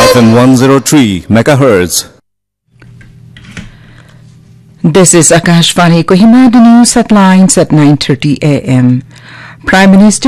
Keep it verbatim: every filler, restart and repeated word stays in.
F M one oh three megahertz. This is Akashvani Kohima, the news headlines at nine thirty a m. Prime Minister